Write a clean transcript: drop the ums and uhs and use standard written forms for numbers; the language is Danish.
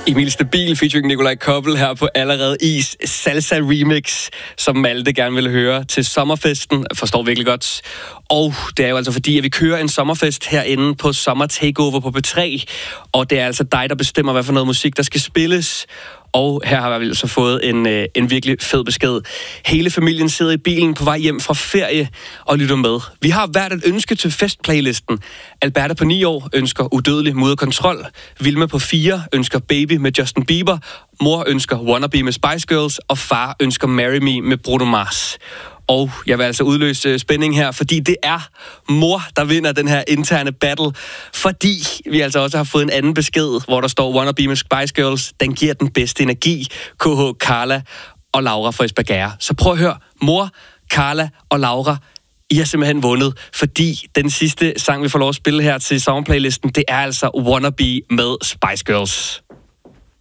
Emil Stabil featuring Nikolaj Koppel her på Allerede Is Salsa Remix, som Malte gerne ville høre til sommerfesten. Forstår virkelig godt. Og det er jo altså fordi, at vi kører en sommerfest herinde på Sommer Takeover på P3. Og det er altså dig, der bestemmer, hvad for noget musik, der skal spilles. Og her har vi altså fået en virkelig fed besked. Hele familien sidder i bilen på vej hjem fra ferie og lytter med. Vi har hvert et ønske til festplaylisten. Alberta på 9 år ønsker Udødelig mod kontrol. Vilma på 4 ønsker Baby med Justin Bieber. Mor ønsker Wannabe med Spice Girls. Og far ønsker Marry Me med Bruno Mars. Og jeg vil altså udløse spænding her, fordi det er mor, der vinder den her interne battle. Fordi vi altså også har fået en anden besked, hvor der står Wannabe med Spice Girls. Den giver den bedste energi. KH, Carla og Laura fra Esbjerg. Så prøv at høre. Mor, Carla og Laura, I har simpelthen vundet. Fordi den sidste sang, vi får lov at spille her til sommerplaylisten, det er altså Wannabe med Spice Girls.